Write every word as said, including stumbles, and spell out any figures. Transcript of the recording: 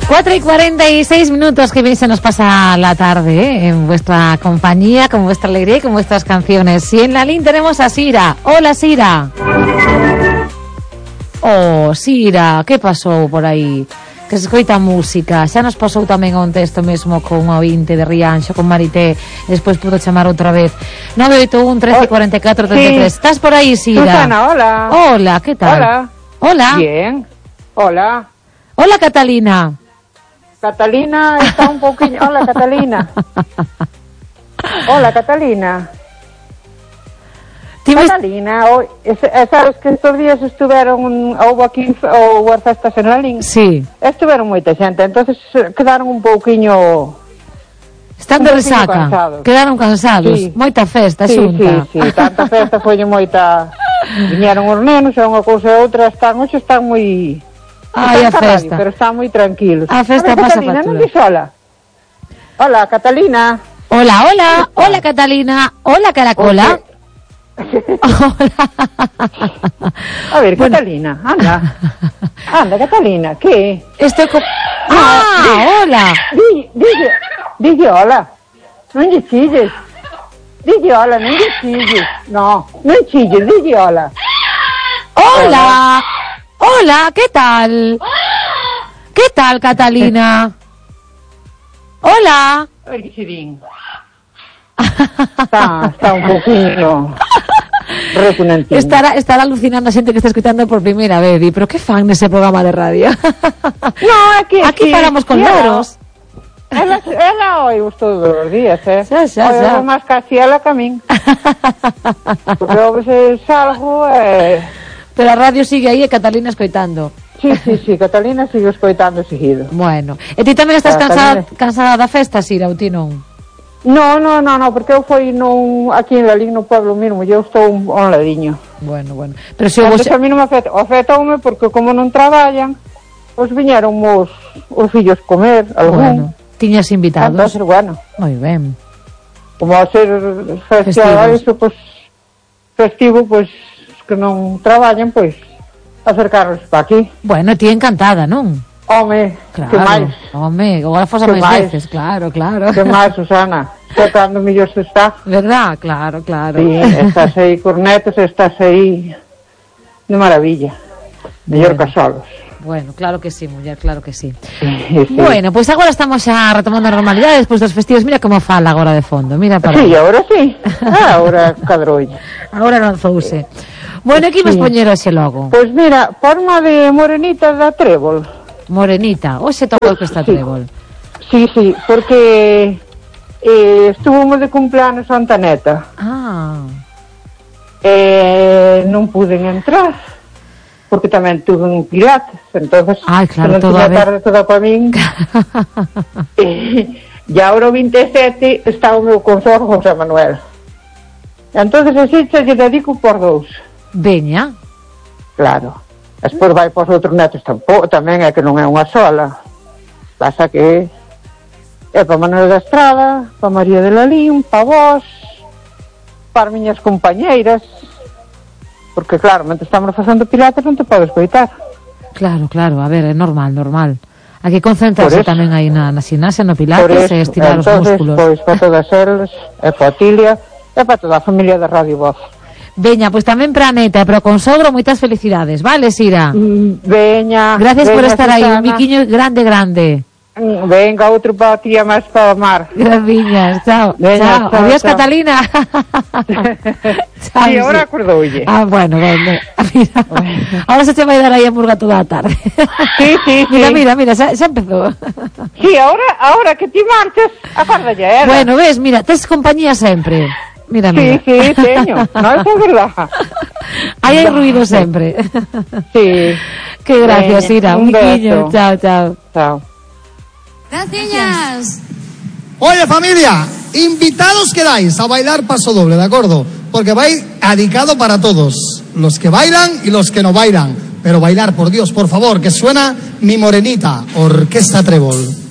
cuatro y cuarenta y seis minutos, que bien se nos pasa la tarde, ¿eh? En vuestra compañía, con vuestra alegría y con vuestras canciones. Y en la línea tenemos a Sira. Hola, Sira. Oh, Sira, ¿qué pasó por aí? Que se escoita música. Xa nos pasou tamén un texto mesmo con o ointe de Rianxo, con Marité. Despois pudo chamar outra vez. nove oito un, trece, cuarenta y cuatro, treinta y tres. Sí. Estás por aí, Sira? Susana, hola. Hola, ¿qué tal? Hola. Hola. Bien. Hola. Hola, Catalina. Catalina está un poquillo... Hola, Catalina. Hola, Catalina. Catalina, hoy, sabes que estos días estuvieron, hubo aquí, hubo festas en Lalín. Sí. Estuvieron moita xente, entonces quedaron un pouquiño... Están de resaca, cansados. Quedaron cansados, sí. Moita festa, sí, xunta. Sí, sí, tanta festa, foi moita... Viñeron os nenos, e unha cousa e outra, están, hoxe están moi... Ai, a festa. Radio, pero están moi tranquilos. A festa a ver, pasa Catalina, factura. Non dis hola. Hola, Catalina. Hola, hola, hola, Catalina. Hola, Caracola. Okay. Hola. A ver, bueno. Catalina, anda. Anda, Catalina, ¿qué? Estoy con... No, ah, di, hola. Dille, dille, dille hola. Non lle chilles. Dille hola, non lle chilles. No, non chilles, dille hola. Hola. Hola, ¿qué tal? ¿Qué tal, Catalina? Hola. A ver, que se din. Está, está un poquinho repunentino. Estará, estará alucinando a xente que está escutando por primeira vez. Di, pero que fan nese programa de radio? No, aquí, aquí sí, paramos con loros. Ela, ela oímos todos os días, eh? Xa, xa, xa. Oímos máis casi ela que a min. Porque a veces salgo e... Eh... Pero a radio sigue aí e Catalina escoitando. Sí, sí, sí, Catalina sigue escoitando seguido. Bueno, e ti tamén estás cansada, cansada da festa, Sira, ou ti non? No, no, no, no, porque eu foi non, aquí en Lalín, no pueblo mesmo, eu estou un, un ladiño. Bueno, bueno. Pero se Entonces, vos... a mí non me afecta, afectoume porque como non traballan, os viñeron os, os fillos comer, algún. Bueno, tiñas invitados. Entonces, bueno. Moi ben. Como a ser festivo, eso, pues, festivo, pues, os que non traballan, pues, acercarlos para aquí. Bueno, ti encantada, non? Home, claro, que máis? Home, agora fos a máis veces, claro, claro. Que máis, Susana? Tocando millor se está. Verdad? Claro, claro. Sí, estás aí cornetos, estás aí de maravilla. Mellor bueno. que solos. Bueno, claro que sí, muller, claro que sí. Sí, sí. Bueno, pois pues agora estamos xa retomando a normalidade despois dos festivos. Mira como fala agora de fondo, mira para. Sí, agora sí. Ah, agora cadroulle. Agora lanzouse. Bueno, aquí vas sí. Poñer hoxe logo. Pois pues mira, forma de morenita da trébol. Morenita, hoxe todo o que está sí. trébol. Sí, sí, porque eh, estuvamos de cumpleanos Santa Neta. Ah. Eh, non puden entrar porque tamén tuve un pilates, entonces ay, claro, non toda tiña tarde toda para min. E agora o veintesete está o meu consorcio José Manuel. Entonces así xa lle dedico por dous. Veña. Claro. Despois vai para os outros netos tampouco, tamén é que non é unha sola. Pasa que é para Manuel da Estrada, para María de Lalín, para vos, para miñas compañeiras, porque claro, mentre estamos facendo pilates non te podes coitar. Claro, claro, a ver, é normal, normal. Hai que concentrarse tamén aí na, na gimnasia, no pilates e estirar entonces, os músculos. Pois para todas elas, e para Tilia, e para toda a familia da Radio Voz. Veña, pois pues tamén para a neta e para o consogro moitas felicidades, vale, Sira? Mm, veña. Gracias veña, por estar Susana. aí, un biquiño grande, grande. Mm, venga, outro para ti e máis para o mar. Graciñas, chao. Veña, chao. chao. Adiós, chao. Catalina. Sí, ahora acordoulle. Ah, bueno, bueno. Mira, ahora se te vai dar aí a murga toda a tarde. Sí, sí, sí. Mira, mira, mira, xa, xa empezou. Sí, ahora, ahora que ti marches, acórdalle, eh. Bueno, ves, mira, tes compañía sempre. Mira, mira. Sí, sí, teño. No, eso es verdad. Aí hai ruido sempre. Sí. Que gracias, Ira. Un, un biquiño. beso. Chao, chao. Chao. Gracias. Oye, familia, invitados quedáis a bailar paso doble, ¿de acuerdo? Porque va a ir dedicado para todos, los que bailan y los que no bailan. Pero bailar, por Dios, por favor, que suena Mi Morenita, Orquesta Trébol.